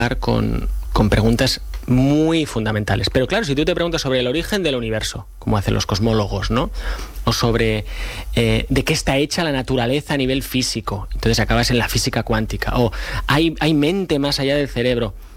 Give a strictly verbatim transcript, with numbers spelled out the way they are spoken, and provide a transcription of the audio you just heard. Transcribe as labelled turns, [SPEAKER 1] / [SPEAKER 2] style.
[SPEAKER 1] con, con preguntas muy fundamentales. Pero claro, si tú te preguntas sobre el origen del universo, como hacen los cosmólogos, ¿no? O sobre eh, de qué está hecha la naturaleza a nivel físico, entonces acabas en la física cuántica. O hay, hay mente más allá del cerebro.